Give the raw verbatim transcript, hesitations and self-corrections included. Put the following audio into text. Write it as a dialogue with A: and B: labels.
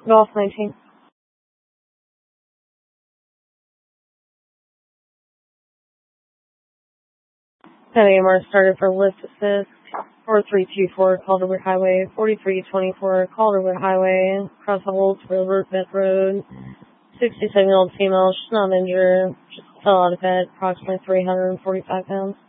A: Golf nineteen. ten A M R started for lift assist. four three two four Calderwood Highway. forty-three twenty-four Calderwood Highway. Cross the Holtz River, Beth Road. sixty-seven year old female. She's not injured. Just fell out of bed. Approximately three hundred forty-five pounds.